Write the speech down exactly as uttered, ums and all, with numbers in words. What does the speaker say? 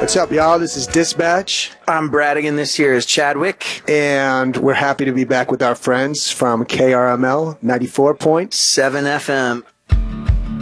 What's up, y'all? This is Dispatch. I'm Bradigan. This here is Chadwick. And we're happy to be back with our friends from K R M L ninety-four point seven F M.